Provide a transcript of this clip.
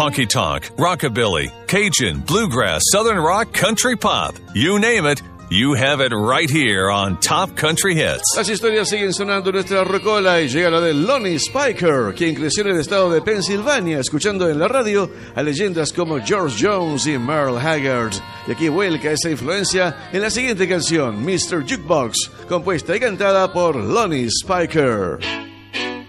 honky tonk, rockabilly, Cajun, bluegrass, southern rock, country pop. You name it, you have it right here on Top Country Hits. Las historias siguen sonando en nuestra rocola y llega la de Lonnie Spiker, quien creció en el estado de Pensilvania escuchando en la radio a leyendas como George Jones y Merle Haggard. Y aquí vuelca esa influencia en la siguiente canción, Mr. Jukebox, compuesta y cantada por Lonnie Spiker.